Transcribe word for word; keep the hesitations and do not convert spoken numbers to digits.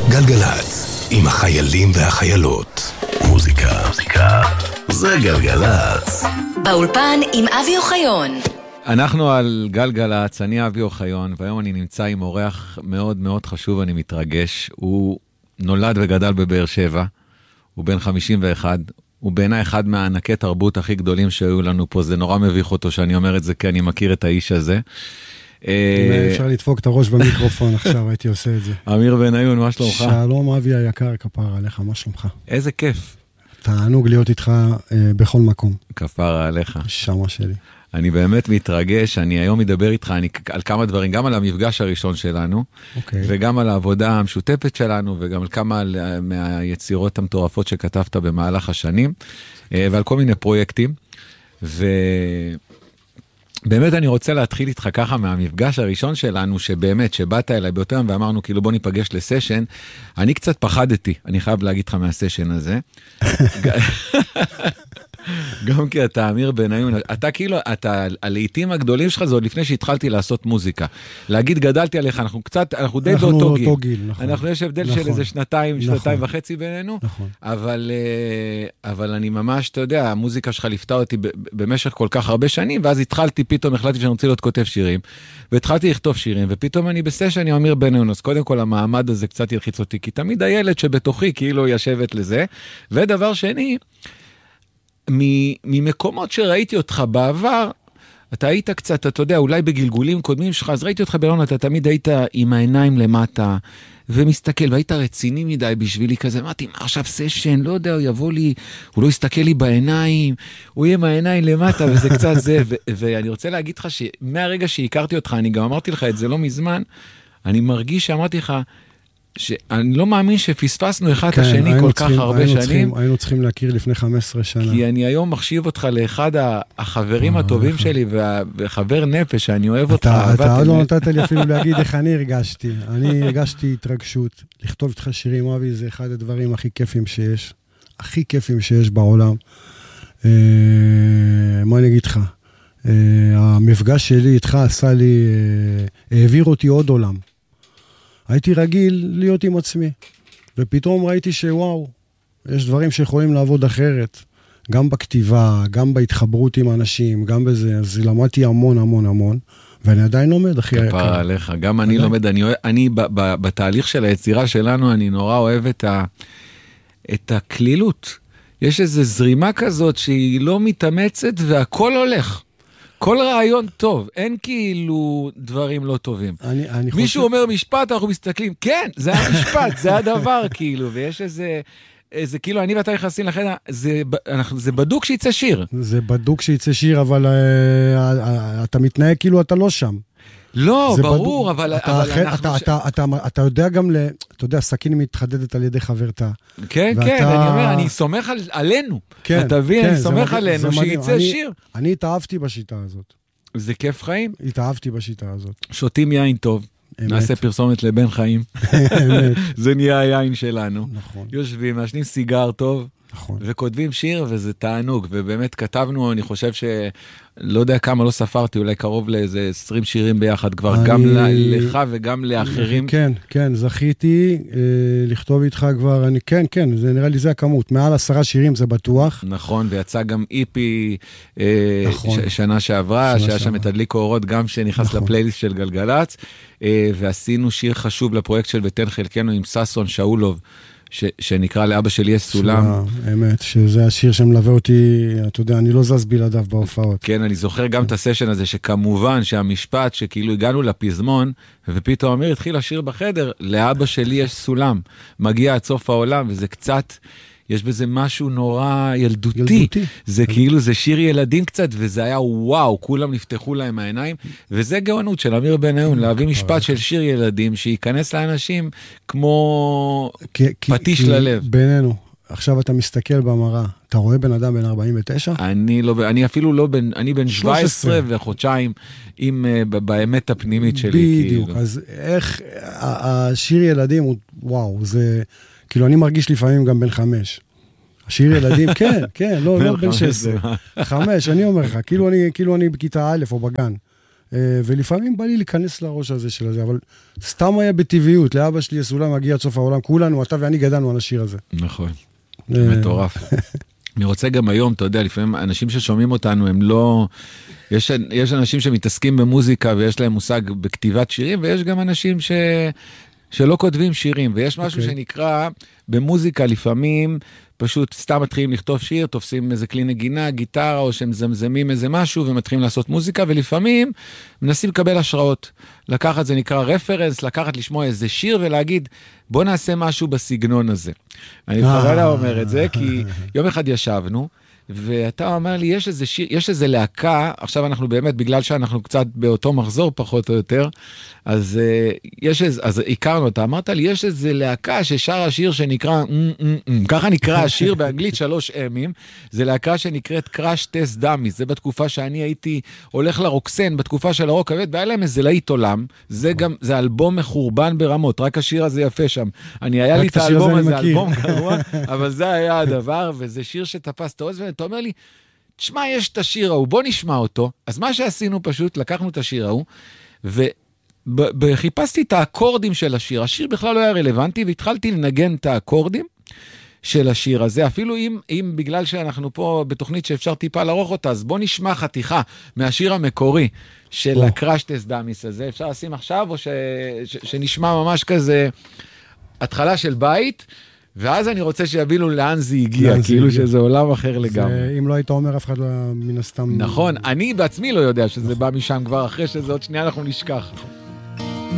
גלגלץ, עם החיילים והחיילות. מוזיקה, מוזיקה, זה גלגלץ. באולפן עם אבי אוחיון. אנחנו על גלגלץ, אני אבי אוחיון, והיום אני נמצא עם אורח מאוד מאוד חשוב, אני מתרגש. הוא נולד וגדל בבאר שבע, הוא בן חמישים ואחת, הוא בעיניי אחד מהענקי תרבות הכי גדולים שהיו לנו פה, זה נורא מביך אותו שאני אומר את זה, כי אני מכיר את האיש הזה. אפשר לדפוק את הראש במיקרופון עכשיו, הייתי עושה את זה. אמיר בניון, מה שלומך? שלום אבי היקר, כפרה עליך, מה שלומך? איזה כיף. תענוג להיות איתך בכל מקום. כפרה עליך. שמה שלי. אני באמת מתרגש, אני היום מדבר איתך אני, על כמה דברים, גם על המפגש הראשון שלנו, okay. וגם על העבודה המשותפת שלנו, וגם על כמה מהיצירות המטורפות שכתבת במהלך השנים, ועל כל מיני פרויקטים, ובאמת אני רוצה להתחיל איתך ככה מהמפגש הראשון שלנו, שבאמת, שבאת אליי ביותר, ואמרנו כאילו בוא ניפגש לסשן, אני קצת פחדתי, אני חייב להגיד לך מהסשן הזה, גם כי אתה אמיר בניון, אתה כאילו, אתה, הלעיתים הגדולים שלך זה עוד לפני שהתחלתי לעשות מוזיקה. להגיד גדלתי עליך, אנחנו קצת, אנחנו די באותו גיל. גיל נכון. אנחנו יש הבדל נכון. של איזה שנתיים, נכון. שנתיים וחצי בינינו, נכון. אבל, אבל אני ממש, אתה יודע, המוזיקה שלך ליפתה אותי במשך כל כך הרבה שנים, ואז התחלתי, פתאום החלטתי שאני רוצה להיות כותב שירים, והתחלתי לכתוב שירים, ופתאום אני בסשן, אני אמיר בניון, אז קודם כל המעמד הזה קצת ילחיץ אותי, כי תמיד הילד שבתוכי כאילו ישבת לזה, ודבר שני, ממקומות שראיתי אותך בעבר, אתה היית קצת, אתה יודע, אולי בגלגולים קודמים שלך, אז ראיתי אותך בעולם, אתה תמיד היית עם העיניים למטה, ומסתכל, והיית רציני מדי בשבילי כזה, אמרתי, מה עכשיו סשן, לא יודע, הוא יבוא לי, הוא לא יסתכל לי בעיניים, הוא יהיה מהעיניים למטה, וזה קצת זה, ו- ואני רוצה להגיד לך שמהרגע שהכרתי אותך, אני גם אמרתי לך את זה לא מזמן, אני מרגיש שאמרתי לך, שאני לא מאמין שפספסנו אחד כן, השני כל כך צריכים, הרבה שנים. צריכים, היינו צריכים להכיר לפני חמש עשרה שנה. כי אני היום מחשיב אותך לאחד החברים הטובים שלי, וחבר נפש, שאני אוהב אותך. אתה עוד לא נתת לי אפילו להגיד איך אני הרגשתי. אני הרגשתי התרגשות. לכתוב איתך שירים, אבי, זה אחד הדברים הכי כיפים שיש. הכי כיפים שיש בעולם. מה אני אגיד לך? המפגש שלי איתך עשה לי, העביר אותי עוד עולם. הייתי רגיל להיות עם עצמי, ופתאום ראיתי שוואו, יש דברים שיכולים לעבוד אחרת, גם בכתיבה, גם בהתחברות עם אנשים, גם בזה, אז למדתי המון המון המון, ואני עדיין לומד, אחי היקר. כפרה עליך, גם אני לומד, אני, אני ב, ב, בתהליך של היצירה שלנו, אני נורא אוהב את, ה, את הכלילות. יש איזו זרימה כזאת שהיא לא מתאמצת, והכל הולך. כל רעיון טוב, אין כאילו דברים לא טובים. אני, אני מישהו חושב... אומר משפט, אנחנו מסתכלים, כן, זה המשפט, זה הדבר, כאילו, ויש איזה, איזה, כאילו, אני ואתה נכנסים לחדר, זה, אנחנו, זה בדוק שיצא שיר. זה בדוק שיצא שיר, אבל uh, uh, אתה מתנהג כאילו אתה לא שם. לא, ברור, אבל, אתה, אבל אחרי, אנחנו... אתה, ש... אתה, אתה, אתה, אתה יודע גם, ל... אתה יודע, סכין מתחדדת על ידי חברתה. כן, ואתה... כן, אני אומר, אני סומך על... עלינו. כן, אתה מבין, כן, אני סומך עלינו שיצא אני, שיר. אני התאהבתי בשיטה הזאת. זה כיף חיים? התאהבתי בשיטה הזאת. שותים יין טוב. אמת. נעשה פרסומת לבן חיים. אמת. זה נהיה היין שלנו. נכון. יושבים, מעשנים סיגר טוב. נכון. וכותבים שיר, וזה תענוג, ובאמת כתבנו, אני חושב שלא יודע כמה, לא ספרתי, אולי קרוב לאיזה עשרים שירים ביחד, כבר אני... גם לך וגם לאחרים. כן, כן, זכיתי אה, לכתוב איתך כבר, אני, כן, כן, זה נראה לי זה הכמות, מעל עשרה שירים זה בטוח. נכון, ויצא גם איפי אה, נכון. ש- שנה שעברה, שהיה שם את הדליק אורות, גם שנכנס נכון. לפלייליסט של גלגלץ, אה, ועשינו שיר חשוב לפרויקט של ביתן חלקנו עם ססון שאולוב, ש, שנקרא לאבא שלי יש סולם. האמת, שזה השיר שמלווה אותי, אתה יודע, אני לא זז בלעדיו בהופעות. כן, אני זוכר גם את הסשן הזה, שכמובן שהמשפט, שכאילו הגענו לפזמון, ופתאום אמיר התחיל לשיר בחדר, לאבא שלי יש סולם, מגיע עד סוף העולם, וזה קצת, יש בזה משהו נורא ילדותי. ילדותי. זה כאילו, זה שיר ילדים קצת, וזה היה וואו, כולם נפתחו להם העיניים, וזה גאונות של אמיר בניון, להביא משפט של שיר ילדים, שייכנס לאנשים כמו פטיש ללב. בינינו, עכשיו אתה מסתכל במראה, אתה רואה בן אדם בן ארבעים ותשע? אני לא, אני אפילו לא בן, אני בן שבע עשרה וחודשיים, עם, באמת הפנימית שלי. בדיוק, אז איך, השיר ילדים הוא, וואו, זה... כאילו, אני מרגיש לפעמים גם בן חמש. השיר ילדים, כן, כן, לא, לא בן שש עשרה. חמש, אני אומר לך, כאילו אני, כאילו אני בכיתה א' או בגן. ולפעמים בא לי להיכנס לראש הזה של הזה, אבל סתם היה בטבעיות, לאבא שלי הסולם מגיע עד סוף העולם, כולנו, אתה ואני גדלנו על השיר הזה. נכון, מטורף. אני רוצה גם היום, אתה יודע, לפעמים אנשים ששומעים אותנו, הם לא... יש, יש אנשים שמתעסקים במוזיקה ויש להם מושג בכתיבת שירים, ויש גם אנשים ש... שלא כותבים שירים, ויש משהו okay. שנקרא במוזיקה לפעמים, פשוט סתם מתחילים לכתוב שיר, תופסים איזה כלי נגינה, גיטרה, או שהם זמזמים איזה משהו, ומתחילים לעשות מוזיקה, ולפעמים מנסים לקבל השראות. לקחת, זה נקרא רפרנס, לקחת לשמוע איזה שיר, ולהגיד, בוא נעשה משהו בסגנון הזה. אני בכוונה אומר את זה, כי יום אחד ישבנו, ואתה אומר לי, יש איזה שיר, יש איזה להקה, עכשיו אנחנו באמת, בגלל שאנחנו קצת באותו מחזור, פחות או יותר, אז יש איזה, אז הכרנו, אתה אמרת לי, יש איזה להקה ששר השיר שנקרא, ככה נקרא השיר באנגלית שלוש אמים, זה להקה שנקראת קראש טסט דאמיס, זה בתקופה שאני הייתי הולך לרוקסן, בתקופה של הרוק כבד, והיה להם איזה להיט עולם, זה גם, זה אלבום מחורבן ברמות, רק השיר הזה יפה שם, אני היה לי את האלבום הזה, אלבום גרוע, אבל זה היה הדבר, וזה שיר שתפס את האוזן, אתה אומר לי, תשמע, יש את השיר ההוא, בוא נשמע אותו. אז מה שעשינו פשוט, לקחנו את השיר ההוא, וחיפשתי את האקורדים של השיר. השיר בכלל לא היה רלוונטי, והתחלתי לנגן את האקורדים של השיר הזה, אפילו אם, אם בגלל שאנחנו פה בתוכנית שאפשר טיפה לערוך אותה, אז בוא נשמע חתיכה מהשיר המקורי של הקראש טסט דאמיס הזה. אפשר לשים עכשיו, או ש, ש, שנשמע ממש כזה התחלה של בית, ואז אני רוצה שיבינו לאן זה הגיע, כאילו שזה עולם אחר לגמרי. אם לא היית אומר, אף אחד לא מן הסתם... נכון, אני בעצמי לא יודע שזה בא משם כבר, אחרי שזה עוד שנייה אנחנו נשכח.